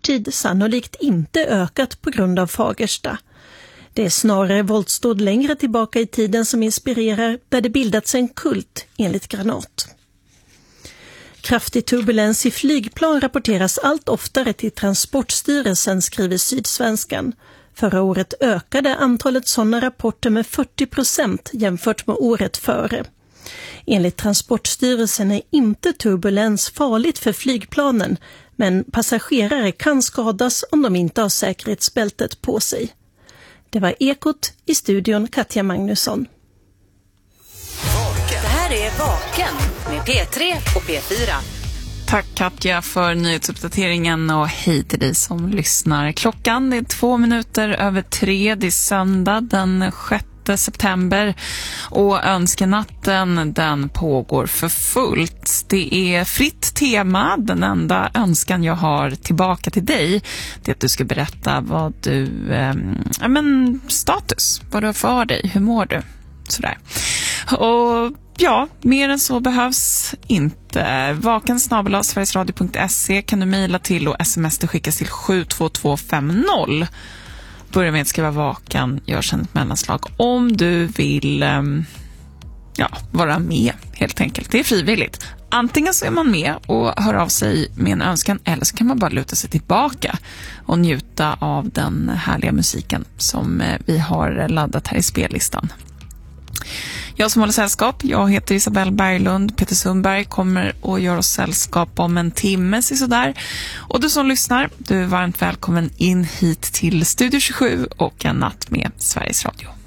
närtid sannolikt inte ökat på grund av Fagersta. Det är snarare våldsdåd längre tillbaka i tiden som inspirerar, där det bildats en kult enligt Granat. Kraftig turbulens i flygplan rapporteras allt oftare till Transportstyrelsen, skriver Sydsvenskan. Förra året ökade antalet sådana rapporter med 40% jämfört med året före. Enligt Transportstyrelsen är inte turbulens farligt för flygplanen, men passagerare kan skadas om de inte har säkerhetsbältet på sig. Det var Ekot, i studion Katja Magnusson. Det här är Vaken med P3 och P4. Tack Katja för nyhetsuppdateringen och hej till dig som lyssnar. Klockan är 2:02, det är söndag den 6 september och önskenatten den pågår för fullt. Det är fritt tema. Den enda önskan jag har tillbaka till dig, det är att du ska berätta vad du status, vad du har för dig, hur mår du, sådär. Och ja, mer än så behövs inte. vaken@sverigesradio.se kan du mejla till och sms det skickas till 72250. Börja med att skriva vaken, gör sen ett mellanslag om du vill vara med helt enkelt. Det är frivilligt. Antingen så är man med och hör av sig med en önskan, eller så kan man bara luta sig tillbaka och njuta av den härliga musiken som vi har laddat här i spellistan. Jag som håller sällskap, jag heter Isabelle Berglund. Peter Sundberg kommer att göra oss sällskap om en timme sådär. Och du som lyssnar, du är varmt välkommen in hit till Studio 27 och en natt med Sveriges Radio.